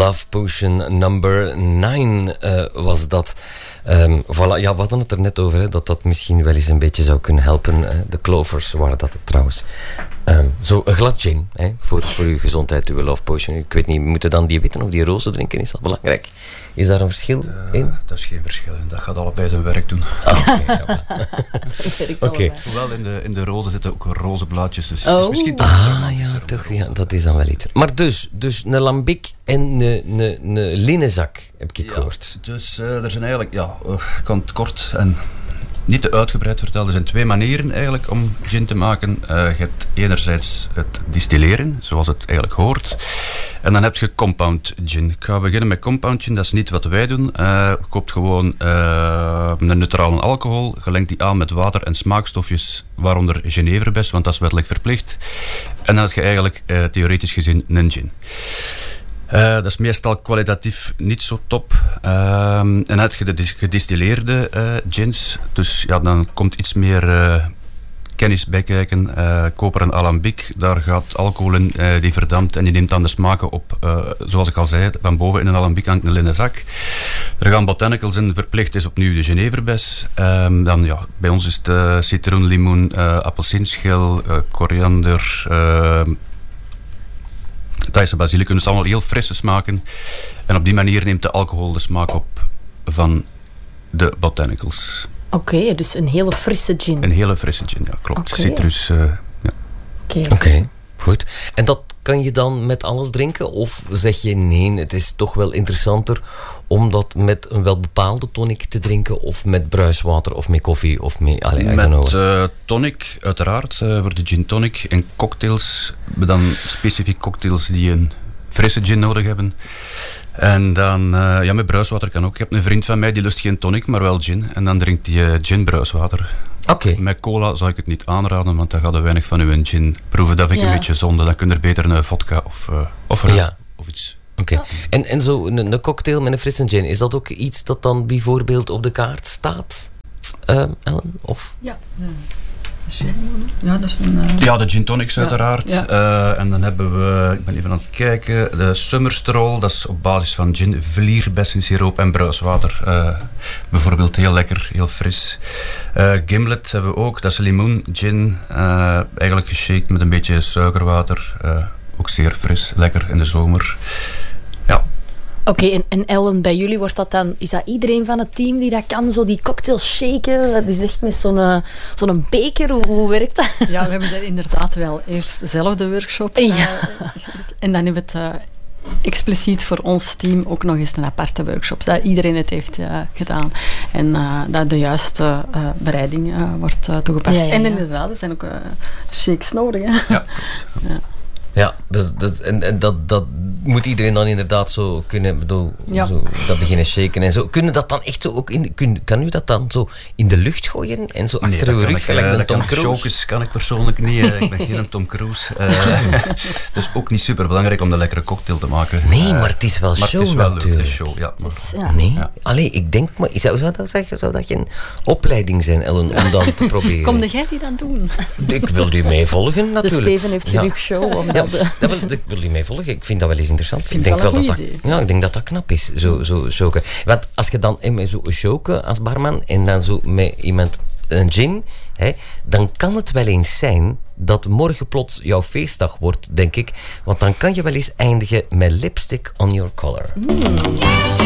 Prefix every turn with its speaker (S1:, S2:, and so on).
S1: Love Potion number 9 was dat. Voilà. Ja, we hadden het er net over, hè, dat misschien wel eens een beetje zou kunnen helpen. De Clovers waren dat trouwens. Zo een glas gin, hè, voor uw gezondheid, uw Love Potion. Ik weet niet, we moeten dan die witte of die roze drinken? Is dat belangrijk? Is daar een verschil in?
S2: Dat is geen verschil. Dat gaat allebei zijn werk doen.
S1: Oké.
S2: Hoewel in de roze zitten ook roze blaadjes. Dus misschien toch
S1: toch, ja, dat is dan wel iets. Maar dus een lambic en een linnenzak, heb ik gehoord.
S2: Dus er zijn eigenlijk, ik kan het kort en niet te uitgebreid vertellen. Er zijn 2 manieren eigenlijk om gin te maken. Je hebt enerzijds het distilleren, zoals het eigenlijk hoort. En dan heb je compound gin. Ik ga beginnen met compound gin. Dat is niet wat wij doen. Je koopt gewoon een neutrale alcohol. Je lengt die aan met water en smaakstofjes, waaronder jeneverbes, want dat is wettelijk verplicht. En dan heb je eigenlijk theoretisch gezien een gin. Dat is meestal kwalitatief niet zo top. En dan heb je de gedistilleerde gins. Dus ja, dan komt iets meer kennis bij kijken. Koop er een alambic. Daar gaat alcohol in, die verdampt en die neemt dan de smaken op. Zoals ik al zei, van boven in een alambic hangt een linnen zak. Er gaan botanicals in. Verplicht is opnieuw de jeneverbes. Dan, ja, bij ons is het citroen, limoen, appelsienschil, koriander... Thaise basilicum, dus allemaal heel frisse smaken. En op die manier neemt de alcohol de smaak op van de botanicals.
S3: Oké, dus een hele frisse gin.
S2: Een hele frisse gin, ja, klopt.
S3: Okay.
S2: Citrus, ja.
S1: Oké, goed. En dat kan je dan met alles drinken? Of zeg je nee, het is toch wel interessanter om dat met een wel bepaalde tonic te drinken, of met bruiswater, of met koffie, of met...
S2: Met tonic, uiteraard, voor de gin tonic. En cocktails, dan specifiek cocktails die een frisse gin nodig hebben. En dan, met bruiswater kan ook. Ik heb een vriend van mij, die lust geen tonic, maar wel gin. En dan drinkt hij gin bruiswater.
S1: Okay.
S2: Met cola zou ik het niet aanraden, want dan gaat er weinig van uw gin proeven. Dat vind ik een beetje zonde. Dan kun je er beter een vodka of iets.
S1: Oké. En zo een cocktail met een frisse gin, is dat ook iets dat dan bijvoorbeeld op de kaart staat, Ellen? Of?
S4: Ja. Ja, dat is een...
S2: Ja, de gin tonics uiteraard. Ja. En dan hebben we, ik ben even aan het kijken, de Summerstroll, dat is op basis van gin, vlierbessensiroop en bruiswater. Bijvoorbeeld heel lekker, heel fris. Gimlet hebben we ook, dat is limoen, gin, eigenlijk geshaked met een beetje suikerwater. Ook zeer fris, lekker in de zomer. Ja.
S3: Oké, en Ellen, bij jullie wordt dat dan... Is dat iedereen van het team die dat kan, zo die cocktails shaken? Dat is echt met zo'n beker, hoe werkt dat?
S4: Ja, we hebben inderdaad wel eerst zelf de workshop. En dan hebben we het expliciet voor ons team ook nog eens een aparte workshop. Dat iedereen het heeft gedaan. En dat de juiste bereiding wordt toegepast. En inderdaad, er zijn ook shakes nodig. Hè? Ja.
S1: Ja, en dat moet iedereen dan inderdaad zo kunnen, zo dat beginnen shaken en zo. Kunnen dat dan echt zo ook kan u dat dan zo in de lucht gooien en zo achter uw rug, gelijk een Tom Cruise?
S2: Showkes kan ik persoonlijk niet. Ik ben geen Tom Cruise. Dus ook niet super belangrijk om de lekkere cocktail te maken.
S1: Nee, maar het is wel show
S2: het is wel
S1: natuurlijk.
S2: Leuk, de show, ja.
S1: Nee? Ja. Allee, ik denk, maar zou dat zeggen, zou dat geen opleiding zijn, Ellen, om dan te proberen?
S3: Kom jij die dan doen?
S1: Ik wil u mee volgen, natuurlijk.
S3: Dus Steven heeft genoeg show om
S1: ik wil u mee volgen. Ik vind dat wel eens interessant. Ik denk ik denk dat dat knap is, zo shoken. Want als je dan met zo'n shoken als barman en dan zo met iemand een gin, dan kan het wel eens zijn dat morgen plots jouw feestdag wordt, denk ik. Want dan kan je wel eens eindigen met lipstick on your collar.